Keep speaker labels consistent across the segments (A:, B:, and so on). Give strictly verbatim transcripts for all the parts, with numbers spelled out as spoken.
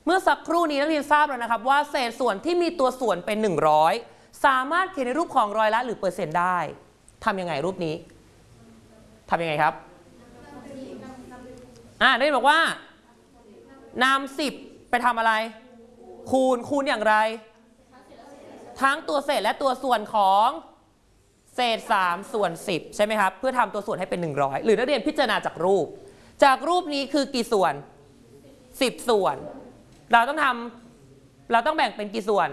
A: เมื่อสักครู่นี้นักเรียนทราบแล้วนะครับว่าเศษส่วนที่มีตัวส่วนเป็นหนึ่งร้อยสามารถเขียนในรูปของร้อยละหรือเปอร์เซ็นต์ได้ทำยังไงรูปนี้ทำยังไงครับอ่านักเรียนบอกว่านำสิบไปทำอะไรคูณคูณอย่างไรทั้งตัวเศษและตัวส่วนของเศษสามส่วนสิบใช่ไหมครับเพื่อทำตัวส่วนให้เป็นหนึ่งร้อยหรือนักเรียนพิจารณาจากรูปจากรูปนี้คือกี่ส่วนสิบส่วนเราต้องทำเราต้องแบ่งเป็นกี่ส่วน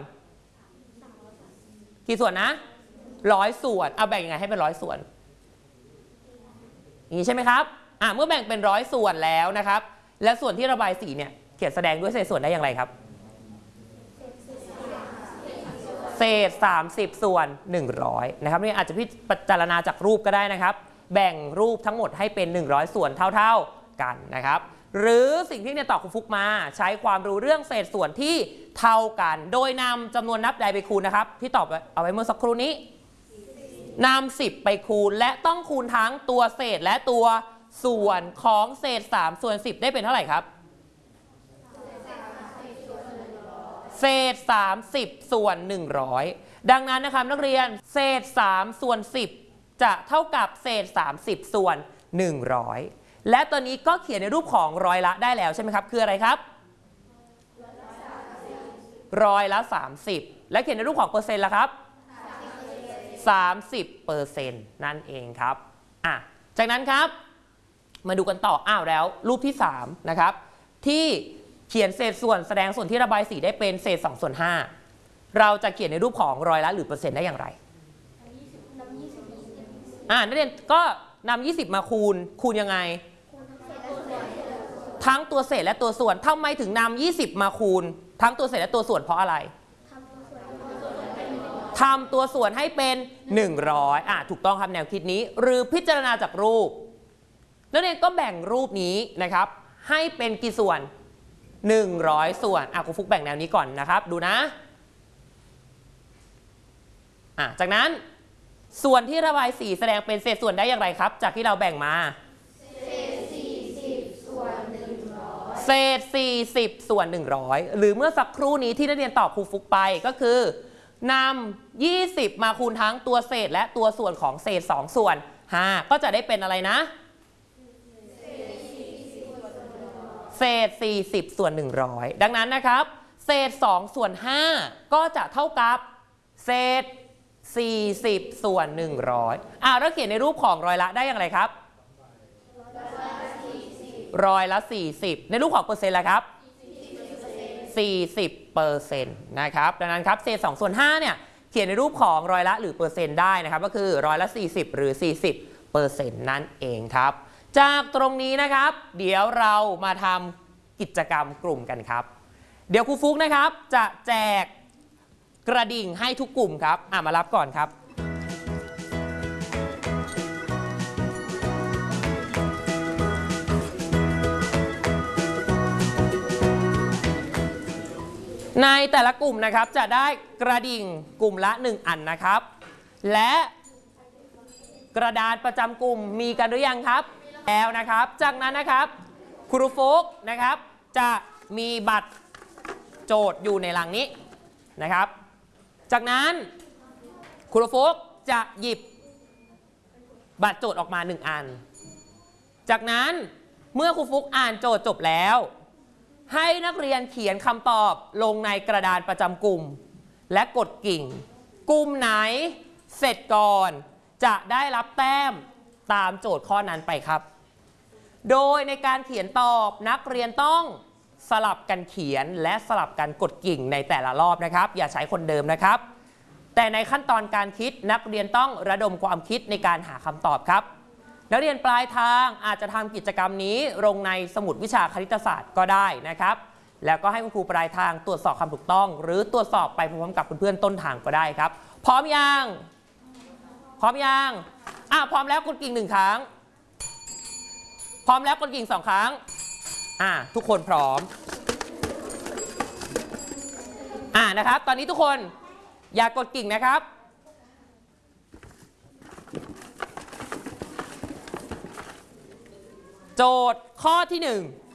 A: กี่ส่วนนะร้อยส่วนเอาแบ่งยังไงให้เป็นร้อยส่วนนี่ใช่ไหมครับอ่ะเมื่อแบ่งเป็นร้อยส่วนแล้วนะครับและส่วนที่ระบายสีเนี่ยเขียนแสดงด้วยเศษส่วนได้อย่างไรครับเศษสามสิบส่วนหนึ่งร้อยนะครับนี่อาจจะพิจารณาจากรูปก็ได้นะครับแบ่งรูปทั้งหมดให้เป็นหนึ่งร้อยส่วนเท่าๆกันนะครับหรือสิ่งที่เนี่ยตอบครูฟุกมาใช้ความรู้เรื่องเศษส่วนที่เท่ากันโดยนำจำนวนนับใดไปคูณนะครับที่ตอบเอาไว้เมื่อสักครู่นี้นำสิบไปคูณและต้องคูณทั้งตัวเศษและตัวส่วนของเศษสามส่วนสิบได้เป็นเท่าไหร่ครับเศษสามสิบส่วนหนึ่งร้อยดังนั้นนะครับนักเรียนเศษสามส่วนสิบจะเท่ากับเศษสามสิบส่วนหนึ่งร้อยและตัวนี้ก็เขียนในรูปของร้อยละได้แล้วใช่ไหมครับคืออะไรครับร้อยละสามสิบและเขียนในรูปของเปอร์เซ็นต์ละครับสามสิบเปอร์เซ็นต์นั่นเองครับอ่ะจากนั้นครับมาดูกันต่ออ้าวแล้วรูปที่สามนะครับที่เขียนเศษส่วนแสดงส่วนที่ระบายสีได้เป็นเศษสองส่วนห้าเราจะเขียนในรูปของร้อยละหรือเปอร์เซ็นต์ได้อย่างไรอ่านักเรียนก็นำยี่สิบมาคูณคูณยังไงทั้งตัวเศษและตัวส่วนทำไมถึงนำยี่สิบมาคูณทั้งตัวเศษและตัวส่วนเพราะอะไรทำตัวส่วนให้เป็นหนึ่งร้อยอ่ะถูกต้องครับแนวคิดนี้หรือพิจารณาจากรูปนักเรียนก็แบ่งรูปนี้นะครับให้เป็นกี่ส่วนหนึ่งร้อยส่วนอ่ะครูฟุกแบ่งแนวนี้ก่อนนะครับดูนะอ่ะจากนั้นส่วนที่ระบายสีแสดงเป็นเศษส่วนได้อย่างไรครับจากที่เราแบ่งมาเศษสี่สิบส่วนหนึ่งร้อยเศษสี่สิบส่วนหนึ่งร้อยหรือเมื่อสักครู่นี้ที่นักเรียนตอบครูฟุกไปก็คือนำยี่สิบมาคูณทั้งตัวเศษและตัวส่วนของเศษสองส่วนห้าก็จะได้เป็นอะไรนะเศษสี่สิบส่วนหนึ่งร้อยดังนั้นนะครับเศษสองส่วนห้าก็จะเท่ากับเศษสี่สิบส่วนหนึ่งร้อยอ่าแล้วเขียนในรูปของร้อยละได้อย่างไรครับร้อยละสี่สิบในรูปของเปอร์เซ็นต์ละครับสี่สิบเปอร์เซ็นต์นะครับดังนั้นครับเศษสองส่วนห้าเนี่ยเขียนในรูปของร้อยละหรือเปอร์เซ็นต์ได้นะครับก็คือร้อยละสี่สิบหรือสี่สิบเปอร์เซ็นต์นั่นเองครับจากตรงนี้นะครับเดี๋ยวเรามาทำกิจกรรมกลุ่มกันครับเดี๋ยวครูฟุกนะครับจะแจกกระดิ่งให้ทุกกลุ่มครับอ่ะมารับก่อนครับในแต่ละกลุ่มนะครับจะได้กระดิ่งกลุ่มละหนึ่งอันนะครับและกระดานประจำกลุ่มมีกันหรือยังครับแล้วนะครับจากนั้นนะครับครูฟุกนะครับจะมีบัตรโจทย์อยู่ในลังนี้นะครับจากนั้นครูฟุกจะหยิบบัตรโจทย์ออกมาหนึ่งอันจากนั้นเมื่อครูฟุกอ่านโจทย์จบแล้วให้นักเรียนเขียนคำตอบลงในกระดานประจำกลุ่มและกดกิ่งกลุ่มไหนเสร็จก่อนจะได้รับแต้มตามโจทย์ข้อนั้นไปครับโดยในการเขียนตอบนักเรียนต้องสลับกันเขียนและสลับกันกดกิ่งในแต่ละรอบนะครับอย่าใช้คนเดิมนะครับแต่ในขั้นตอนการคิดนักเรียนต้องระดมความคิดในการหาคำตอบครับนักเรียนปลายทางอาจจะทำกิจกรรมนี้ลงในสมุดวิชาคณิตศาสตร์ก็ได้นะครับแล้วก็ให้คุณครูปลายทางตรวจสอบคำถูกต้องหรือตรวจสอบไปพร้อมกับเพื่อนๆต้นทางก็ได้ครับพร้อมยังพร้อมยังอ่ะพร้อมแล้วกดกิ่งหนึ่งครั้งพร้อมแล้วกดกิ่งสองครั้งอ่ะทุกคนพร้อมอ่ะนะครับตอนนี้ทุกคนอย่ากดกิ่งนะครับโจทย์ข้อที่หนึ่ง